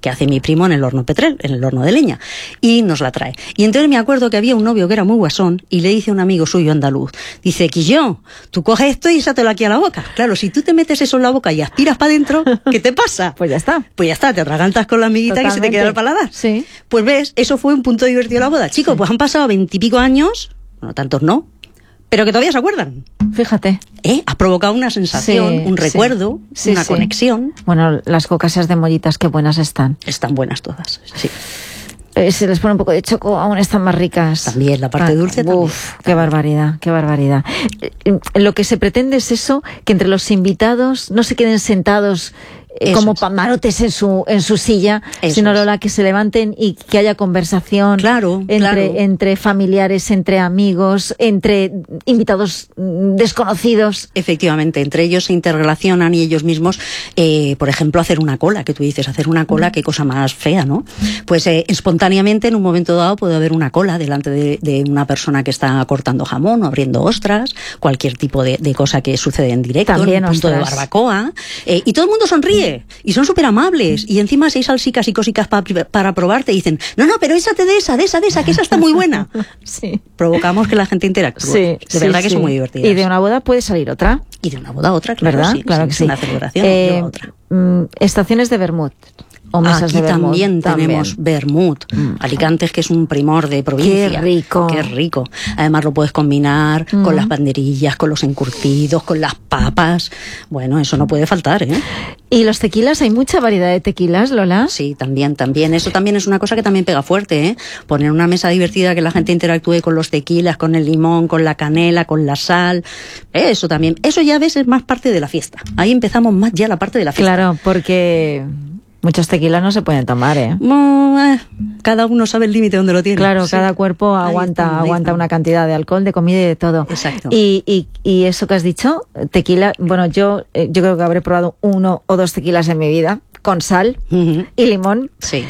que hace mi primo en el horno Petrel, en el horno de leña, y nos la trae. Y entonces me acuerdo que había un novio que era muy guasón y le dice a un amigo suyo andaluz, dice, Quillón, tú coges esto y échatelo aquí a la boca. Claro, si tú te metes eso en la boca y aspiras para adentro, ¿qué te pasa? Pues ya está. Pues ya está, te atragantas con la amiguita que se te queda el paladar. Sí. Pues ves, eso fue un punto divertido de la boda. Chicos, pues han pasado 20 y pico años, bueno, tantos no, pero que todavía se acuerdan. Fíjate. Has provocado una sensación, un recuerdo, una conexión. Bueno, las cocasas de mollitas, qué buenas están. Están buenas todas, sí. Se les pone un poco de choco, aún están más ricas. También, la parte dulce también. Uf, qué barbaridad, qué barbaridad. Lo que se pretende es eso, que entre los invitados no se queden sentados como pamarotes en su silla, sino Lola, que se levanten y que haya conversación entre familiares, entre amigos, entre invitados desconocidos. Efectivamente, entre ellos se interrelacionan y ellos mismos, por ejemplo, hacer una cola, que tú dices, hacer una cola, qué cosa más fea, ¿no? Pues espontáneamente en un momento dado puede haber una cola delante de una persona que está cortando jamón o abriendo ostras, cualquier tipo de cosa que sucede en directo, también en un punto de barbacoa, y todo el mundo sonríe. Y son súper amables. Y encima si hay salsicas y cosicas para probarte, dicen, no, pero échate de esa, que esa está muy buena. Sí. Provocamos que la gente interactúe. Sí, de verdad que son muy divertidas. Y de una boda puede salir otra. Y de una boda otra, claro. ¿Verdad? Sí, claro que sí. Una celebración lleva otra. Estaciones de vermut. O mesas aquí de vermut, también tenemos vermut. Alicante, que es un primor de provincia. Qué rico. Qué rico. Además lo puedes combinar con las banderillas, con los encurtidos, con las papas. Bueno, eso no puede faltar, ¿eh? ¿Y los tequilas? ¿Hay mucha variedad de tequilas, Lola? Sí, también. Eso también es una cosa que también pega fuerte, ¿eh? Poner una mesa divertida, que la gente interactúe con los tequilas, con el limón, con la canela, con la sal. Eso también. Eso ya ves es más parte de la fiesta. Ahí empezamos más ya la parte de la fiesta. Claro, porque muchos tequilas no se pueden tomar, ¿eh? Cada uno sabe el límite donde lo tiene. Claro, cada cuerpo aguanta una cantidad de alcohol, de comida y de todo. Exacto. Y eso que has dicho, tequila, bueno, yo creo que habré probado 1 o 2 tequilas en mi vida, con sal y limón. Sí.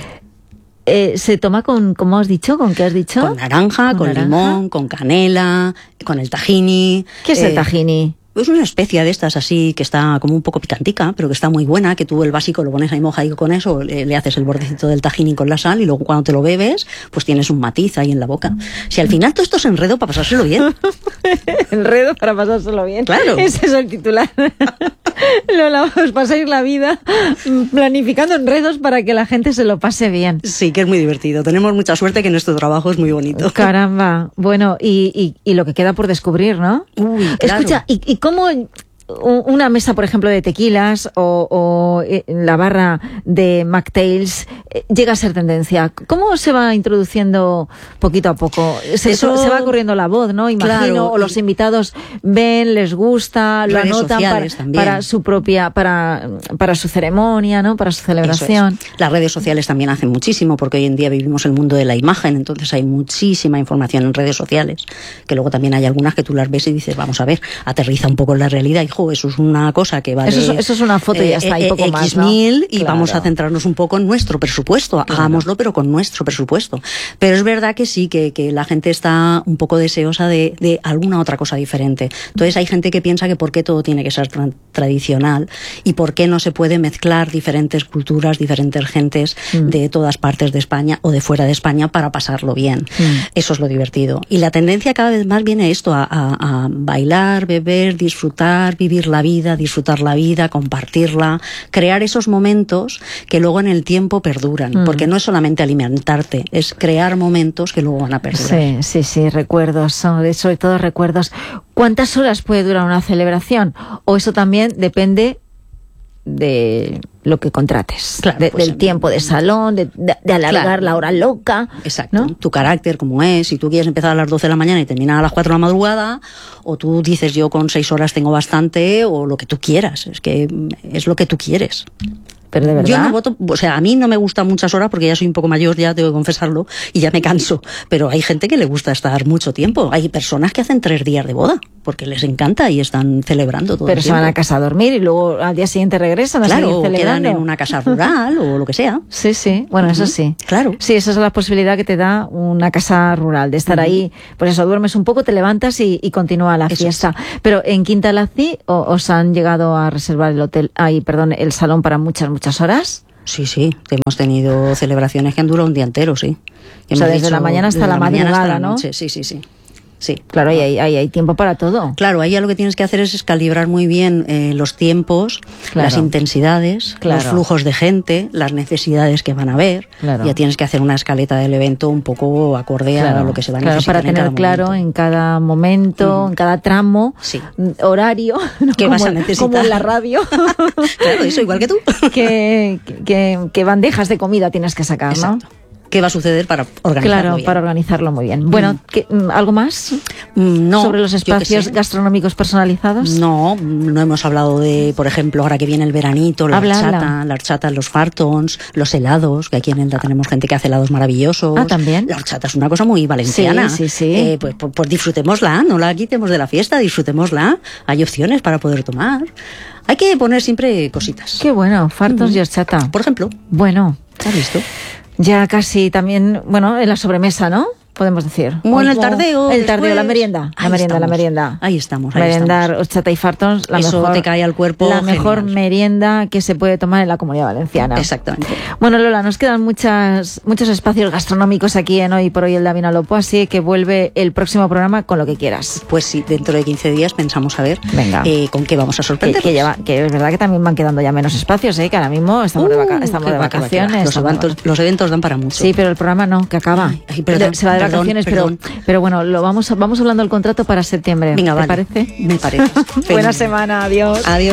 Se toma con, ¿cómo has dicho? ¿Con qué has dicho? Con naranja, con limón, con canela, con el tahini. ¿Qué es el tahini? Es una especia de estas así que está como un poco picantica, pero que está muy buena, que tú el básico lo pones ahí mojado, y con eso le haces el bordecito del tahini con la sal y luego cuando te lo bebes, pues tienes un matiz ahí en la boca. Si al final todo esto es enredo para pasárselo bien. Enredo para pasárselo bien. Claro. Ese es el titular. Lola, os pasáis la vida planificando enredos para que la gente se lo pase bien. Sí, que es muy divertido. Tenemos mucha suerte que nuestro trabajo es muy bonito. Caramba. Bueno, y lo que queda por descubrir, ¿no? Uy, claro. Escucha, ¿y cómo una mesa, por ejemplo, de tequilas o la barra de mocktails llega a ser tendencia? ¿Cómo se va introduciendo poquito a poco? Se va corriendo la voz, ¿no? Imagino, claro, o los invitados ven, les gusta, lo anotan para su propia, para su ceremonia, ¿no? Para su celebración. Las redes sociales también hacen muchísimo, porque hoy en día vivimos el mundo de la imagen, entonces hay muchísima información en redes sociales, que luego también hay algunas que tú las ves y dices, vamos a ver, aterriza un poco en la realidad, hijo, eso es una cosa que vale... Eso es una foto y ya está, y poco más, ¿no? X1000, y claro, vamos a centrarnos un poco en nuestro presupuesto, claro, hagámoslo, pero con nuestro presupuesto. Pero es verdad que sí, que la gente está un poco deseosa de alguna otra cosa diferente. Entonces hay gente que piensa que por qué todo tiene que ser tradicional y por qué no se puede mezclar diferentes culturas, diferentes gentes de todas partes de España o de fuera de España para pasarlo bien. Eso es lo divertido. Y la tendencia cada vez más viene esto, a bailar, beber, disfrutar, vivir la vida, disfrutar la vida, compartirla, crear esos momentos que luego en el tiempo perduran, porque no es solamente alimentarte, es crear momentos que luego van a perdurar. Sí, recuerdos, sobre todo recuerdos. ¿Cuántas horas puede durar una celebración? O eso también depende de lo que contrates, claro, del tiempo de salón, de alargar, claro, la hora loca. Exacto, ¿no? Tu carácter como es, si tú quieres empezar a las 12 de la mañana y terminar a las 4 de la madrugada, o tú dices yo con 6 horas tengo bastante, o lo que tú quieras, es que es lo que tú quieres. Pero de verdad. Yo no voto, o sea, a mí no me gustan muchas horas porque ya soy un poco mayor, ya tengo que confesarlo, y ya me canso. Pero hay gente que le gusta estar mucho tiempo. Hay personas que hacen 3 días de boda porque les encanta y están celebrando todo el tiempo. Pero se van a casa a dormir y luego al día siguiente regresan a seguir celebrando. Quedan en una casa rural o lo que sea. Sí, bueno, eso sí. Claro. Sí, esa es la posibilidad que te da una casa rural, de estar ahí, pues eso, duermes un poco, te levantas y continúa la fiesta. Sí. Pero en Quinta Lací os han llegado a reservar el salón para muchas horas. Sí, hemos tenido celebraciones que han durado un día entero, sí. O sea, desde la mañana hasta la madrugada, ¿no? Noche. Sí. Claro, y hay tiempo para todo. Claro, ahí ya lo que tienes que hacer es calibrar muy bien los tiempos, claro, las intensidades, claro, los flujos de gente, las necesidades que van a haber. Claro. Ya tienes que hacer una escaleta del evento un poco acorde claro, a lo que se va a necesitar. Para tener claro en cada momento, en cada tramo, horario, ¿no? ¿Qué vas a necesitar? Como en la radio. Claro, eso igual que tú. ¿Qué bandejas de comida tienes que sacar, exacto, ¿no? ¿Qué va a suceder para organizarlo Claro, bien? para organizarlo muy bien. Bueno, ¿algo más no, sobre los espacios gastronómicos personalizados? No hemos hablado de, por ejemplo, ahora que viene el veranito, la horchata, los fartons, los helados, que aquí en Elda tenemos gente que hace helados maravillosos. Ah, ¿también? La horchata es una cosa muy valenciana. Sí. Pues disfrutémosla, no la quitemos de la fiesta, disfrutémosla. Hay opciones para poder tomar. Hay que poner siempre cositas. Qué bueno, fartons y horchata. Por ejemplo. Bueno. ¿Has visto? Ya casi también, en la sobremesa, ¿no? Podemos decir. Bueno, el tardeo. La merienda. La merienda. Ahí estamos. Merendar horchata y fartons, eso te cae al cuerpo. La mejor merienda que se puede tomar en la Comunidad Valenciana. Exactamente. Bueno, Lola, nos quedan muchos espacios gastronómicos aquí en Hoy por Hoy el Vinalopó, así que vuelve el próximo programa con lo que quieras. Pues sí, dentro de 15 días pensamos a ver con qué vamos a sorprender. Que es verdad que también van quedando ya menos espacios, que ahora mismo estamos de vacaciones. Los eventos dan para mucho. Sí, pero el programa no, que acaba. Se va de vacaciones, pero bueno, vamos hablando del contrato para septiembre. Venga, ¿Te parece? Me parece. Buena semana, adiós. Adiós.